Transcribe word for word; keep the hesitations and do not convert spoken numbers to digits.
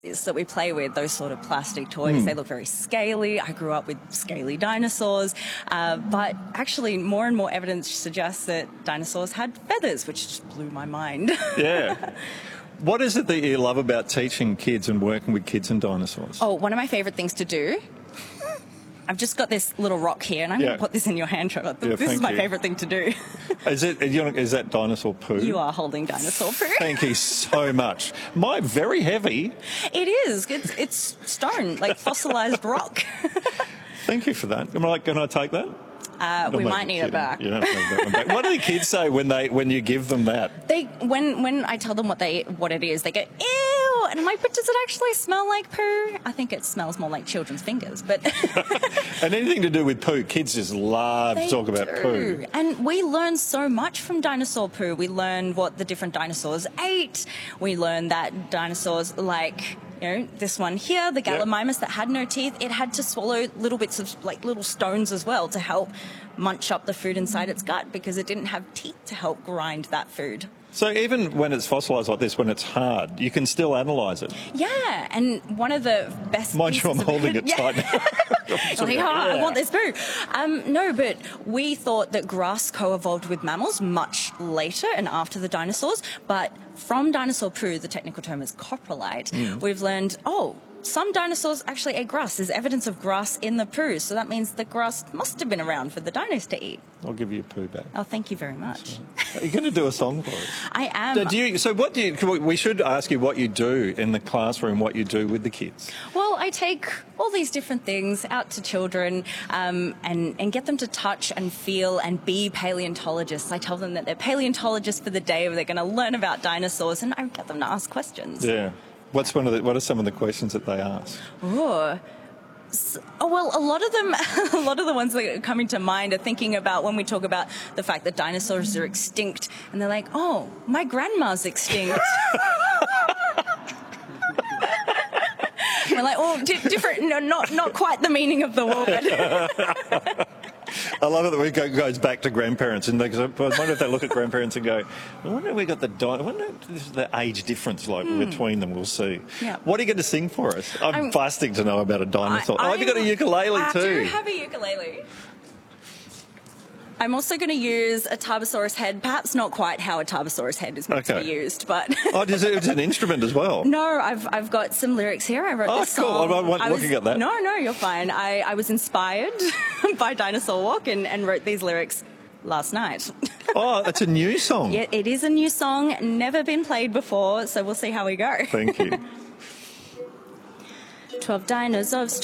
is that we play with, those sort of plastic toys. Mm. They look very scaly. I grew up with scaly dinosaurs, uh, but actually more and more evidence suggests that dinosaurs had feathers, which just blew my mind. Yeah. What is it that you love about teaching kids and working with kids and dinosaurs? Oh, one of my favourite things to do, I've just got this little rock here, and I'm yeah. going to put this in your hand, Trevor. Yeah, this is my you. favourite thing to do. Is it? Is that dinosaur poo? You are holding dinosaur poo. Thank you so much. My very heavy. It is. It's, it's stone, like fossilised rock. Thank you for that. Am I like, can I take that? Uh, we might need kidding. it back. You don't have that one back. What do the kids say when they when you give them that? They when when I tell them what they what it is, they go ew, and I'm like, but does it actually smell like poo? I think it smells more like children's fingers, but. And anything to do with poo, kids just love they to talk about do. poo. And we learn so much from dinosaur poo. We learn what the different dinosaurs ate. We learn that dinosaurs like. You know, this one here, the Gallimimus yep. that had no teeth, it had to swallow little bits of, like, little stones as well to help munch up the food inside its gut because it didn't have teeth to help grind that food. So even when it's fossilised like this, when it's hard, you can still analyse it? Yeah, and one of the best Mind you, I'm holding it, it tight now. like, oh, yeah. I want this poo. Um, no, but we thought that grass co-evolved with mammals much later and after the dinosaurs, but from dinosaur poo, the technical term is coprolite, mm. we've learned, oh, some dinosaurs actually ate grass. There's evidence of grass in the poo, so that means the grass must have been around for the dinos to eat. I'll give you a poo back. Oh, thank you very much. Are you going to do a song for us? I am. So, do you, so what do you, we should ask you what you do in the classroom, what you do with the kids. Well, I take all these different things out to children um, and, and get them to touch and feel and be paleontologists. I tell them that they're paleontologists for the day, where they're going to learn about dinosaurs, and I get them to ask questions. Yeah. What's one of the, what are some of the questions that they ask? Oh, oh well, a lot of them, a lot of the ones that are coming to mind are thinking about when we talk about the fact that dinosaurs are extinct, and they're like, "Oh, my grandma's extinct." We're like, "Oh, di different, no, not not quite the meaning of the word." I love it that we go, goes back to grandparents, and they, I wonder if they look at grandparents and go, I wonder if we got the di I wonder if this is the age difference like mm. between them. We'll see. Yeah. What are you going to sing for us? I'm, I'm fasting to know about a dinosaur. I, oh, have you got a ukulele I too? I do have a ukulele. I'm also going to use a Tarbosaurus head, perhaps not quite how a Tarbosaurus head is meant okay. to be used, but... Oh, it's an instrument as well? No, I've, I've got some lyrics here. I wrote oh, this cool. song. I'm not looking was, at that. No, no, you're fine. I, I was inspired by Dinosaur Walk and, and wrote these lyrics last night. Oh, it's a new song. Yeah, it is a new song, never been played before, so we'll see how we go. Thank you. Twelve dinosaurs